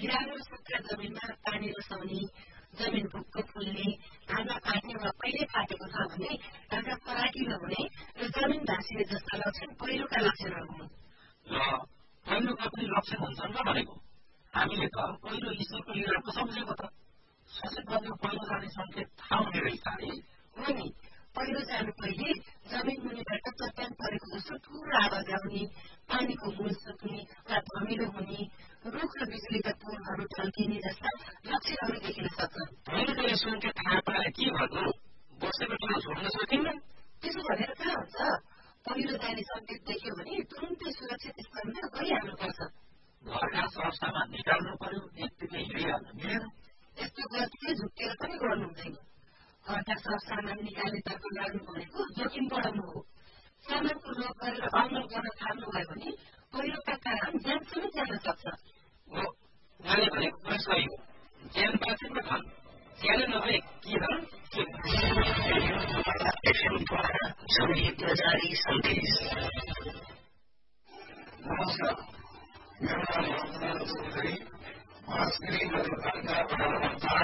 बिरालो सुक्खा जमिनमा पानी रसाउने, जमिन भुक्क फुल्ने, ढाडा पाक्ने वा पहिले फाटेको छ भने, ढाडा फराकिलो हुने र जमिन भाँसिने जस्ता लक्षण पहिरोका लक्षणहरू हुन्। पहिरोका पनि लक्षण हुन्छन् र भनेको हामीले त पहिरो ईश्वरको लीला पो सम्झेको त। सचेत बन्यो पहिरो जाने सङ्केत थाहा हुने रहेछ अरे। हो नि, पहिरो जानु पहिले जमिन मुनिबाट चट्याङ परेको जस्तो ठुलो आवाज आउने, पानीको मूल सुक्ने वा धमिलो हुने, रुख र बिजुलीका पोलहरू ढल्किने जस्ता लक्षणहरू देखिन सक्छन्। पहिरोले सङ्केत थाहा पाए के गर्नु? बसेको ठाउँ छोड्न सकिन्न? त्यसो भनेर कहाँ हुन्छ? पहिरो जाने सङ्केत देख्यो भने तुरुन्तै सुरक्षित स्थानमा गइहाल्नुपर्छ। घरका सरसामान निकाल्नु पर्यो, यत्तिकै हिँडिहाल्नु मिलेन। यस्तो गतिले झुक्केर पनि गर्नु हुँदैन। घरका सरसामान निकाल्नेतर्फ लाग्नु भनेको जोखिम बढाउनु हो। सामानको लोभ गरेर अमल गर्न थाल्नुभयो भने पहिरोका कारण ज्यान समेत जान सक्छ। उहाँले भनेको कुरा सही हो। ज्यान बाँचेको धन, ज्यानै नभए के धन नमस्कार, मेरो नाम रघुनाथ चौधरी, मास्किरी नगरपालिका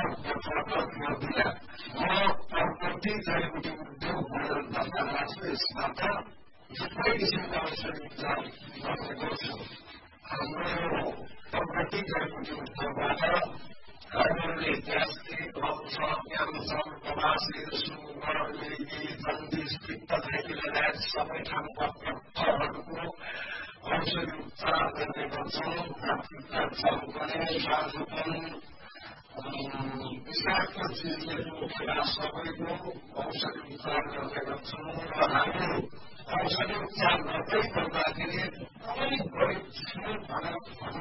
म प्रति जडीबुटी उद्योग भनेर राष्ट्र यसबाट थुप्रै किसिमका आवश्यकता गर्ने गर्छु। हाम्रो प्रति जडीबुटी उद्योगबाट हामीहरूले ग्यास्ट्रिक, क्यान्सर, कपासी, सुगर, मिर्गी, जन्डिस, पित्तदेखि लगायत सबै ठाउँका पत्थरहरूको औषधि उपचार गर्ने गर्छौँ। साधुपन, विषाक्त चिजहरू उठेका सबैको औषधि उपचार गर्ने गर्छौँ र हामी औषधि उपचार गर्दै गर्दाखेरि अलिक बढी छु भनेर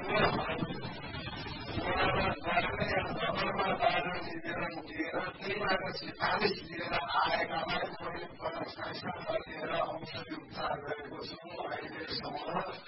नगरमा बाहिर निवेदन दिएर त्यहीबाट सिफारिस लिएर आएकालाई लिएर औषधि उपचार गरेको छौँ। अहिलेसम्म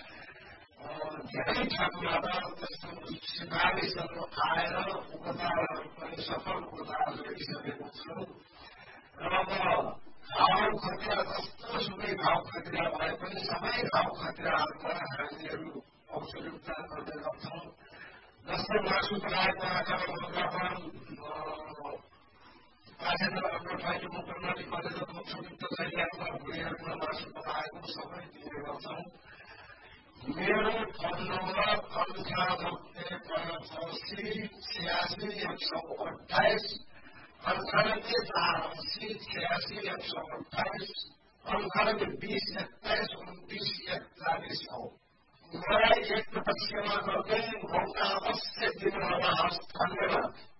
धेरै ठाउँबाट त्यस्तो सिफारिसहरू आएर उपचारहरू पनि सफल उपचार गरिसकेको छु र म घाउ खतिरा जस्तो सुकै घाउ खतिरा भए पनि सबै घाउ खतिराहरूमा हामीहरू औषधि उपचार गर्दै गर्छौँ। जस्तो मासु पकाएको आँखामा गोठाइलो प्रणाली गरेर मुख्ययुक्त शैलीहरूमा भुँडीहरूमा मासु पकाएको सबै दिने गर्छौँ। मेरो फोन नम्बर 9886866128 9886866128 हो। मलाई एकपटक सेवा गर्दै मौका अवश्य दिनु होला। धन्यवाद।